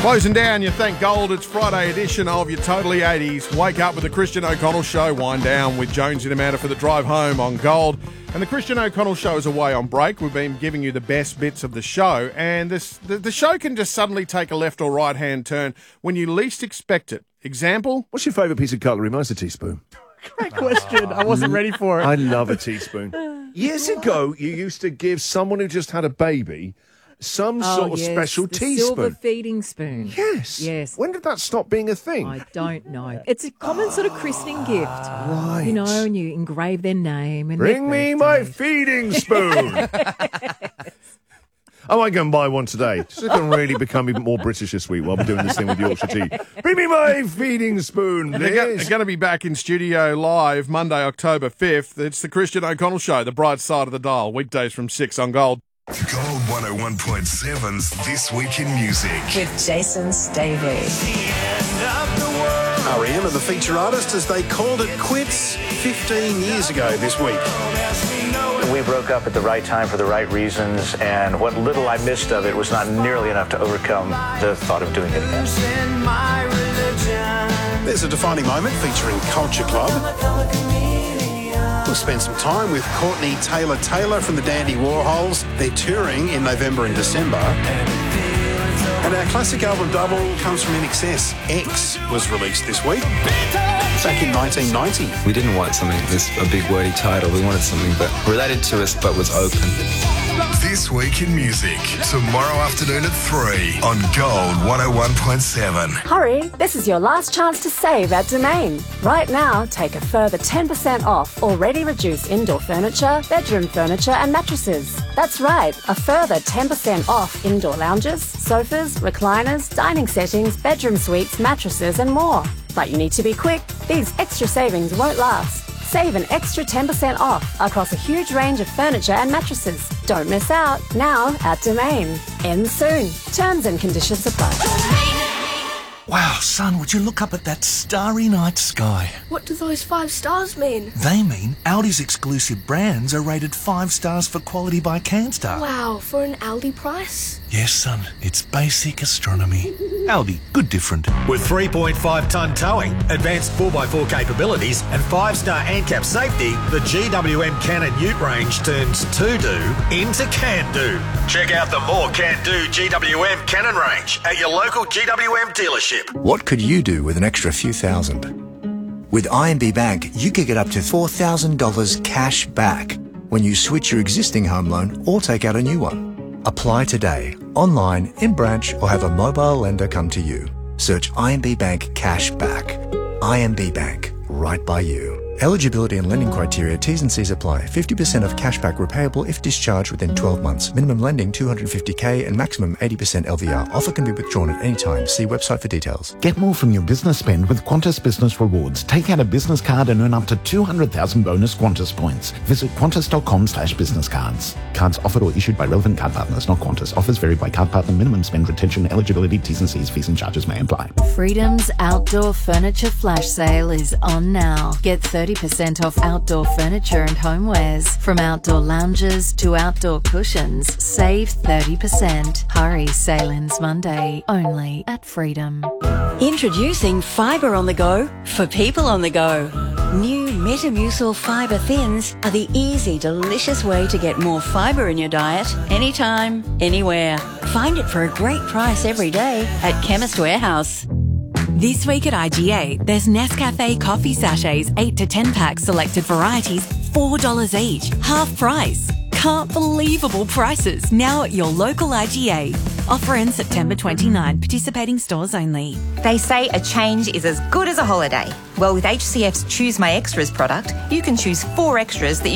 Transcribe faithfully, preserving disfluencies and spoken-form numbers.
Closing down your Thank Gold. It's Friday edition of your Totally eighties. Wake up with the Christian O'Connell Show. Wind down with Jones and Amanda for the drive home on Gold. And the Christian O'Connell Show is away on break. We've been giving you the best bits of the show. And this the, the show can just suddenly take a left or right-hand turn when you least expect it. Example? What's your favourite piece of cutlery? Mine's a teaspoon. Great question. I wasn't ready for it. I love a teaspoon. Years ago, you used to give someone who just had a baby some Oh, sort of yes, special the teaspoon. silver feeding spoon. Yes. Yes. When did that stop being a thing? I don't know. It's a common sort of christening gift. Right. You know, and you engrave their name. And Bring their me my birthday. feeding spoon. I might go and buy one today. Just so I can really become even more British this week while we're doing this thing with Yorkshire tea. Bring me my feeding spoon, And they're, go- please. they're going to be back in studio live Monday, October fifth. It's the Christian O'Connell Show, the bright side of the dial. Weekdays from six on Gold. Gold one oh one point seven's This Week in Music. With Jason Stavey. R E M are the feature artist as they called it quits fifteen years ago this week. We broke up at the right time for the right reasons, and what little I missed of it was not nearly enough to overcome the thought of doing it again. There's a defining moment featuring Culture Club. We'll spend some time with Courtney Taylor Taylor from the Dandy Warhols. They're touring in November and December. And our classic album double comes from I N X S. X was released this week, back in nineteen ninety. We didn't want something this a big wordy title. We wanted something that related to us but was open. This Week in Music, tomorrow afternoon at three on Gold one oh one point seven. Hurry, this is your last chance to save at Domain. Right now, take a further ten percent off already reduced indoor furniture, bedroom furniture and mattresses. That's right, a further ten percent off indoor lounges, sofas, recliners, dining settings, bedroom suites, mattresses and more. But you need to be quick. These extra savings won't last. Save an extra ten percent off across a huge range of furniture and mattresses. Don't miss out. Now at Domain. Ends soon. Terms and conditions apply. Wow, son, would you look up at that starry night sky? What do those five stars mean? They mean Aldi's exclusive brands are rated five stars for quality by Canstar. Wow, for an Aldi price? Yes, son, it's basic astronomy. Aldi, good different. With three point five tonne towing, advanced four by four capabilities and five star ANCAP safety, the G W M Cannon Ute range turns to-do into can-do. Check out the more can-do G W M Cannon range at your local G W M dealership. What could you do with an extra few thousand? With I M B Bank, you could get up to four thousand dollars cash back when you switch your existing home loan or take out a new one. Apply today, online, in branch, or have a mobile lender come to you. Search I M B Bank Cash Back. I M B Bank, right by you. Eligibility and lending criteria, T's and C's apply. fifty percent of cashback repayable if discharged within twelve months. Minimum lending two hundred fifty thousand and maximum eighty percent L V R. Offer can be withdrawn at any time. See website for details. Get more from your business spend with Qantas Business Rewards. Take out a business card and earn up to two hundred thousand bonus Qantas points. Visit qantas.com slash business cards. Cards offered or issued by relevant card partners, not Qantas. Offers vary by card partner. Minimum spend, retention, eligibility, T's and C's, fees and charges may apply. Freedom's outdoor furniture flash sale is on now. Get thirty percent off outdoor furniture and homewares. From outdoor lounges to outdoor cushions, save thirty percent. Hurry, sale ends Monday, only at Freedom. Introducing Fibre on the Go for people on the go. New Metamucil Fibre Thins are the easy, delicious way to get more fibre in your diet anytime, anywhere. Find it for a great price every day at Chemist Warehouse. This week at I G A, there's Nescafe coffee sachets, eight to ten packs, selected varieties, four dollars each, half price. Can't believable prices now at your local I G A. Offer ends September twenty-ninth, participating stores only. They say a change is as good as a holiday. Well, with H C F's Choose My Extras product, you can choose four extras that